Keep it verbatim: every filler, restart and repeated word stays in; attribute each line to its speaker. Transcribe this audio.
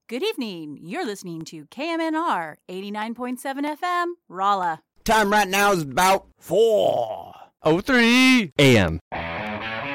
Speaker 1: Good evening. You're listening to K M N R eighty-nine point seven F M, Rolla.
Speaker 2: Time right now is about
Speaker 3: four oh three a m